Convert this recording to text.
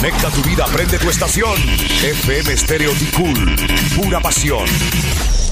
Conecta tu vida, prende tu estación. FM Stereo Ticul. Pura pasión.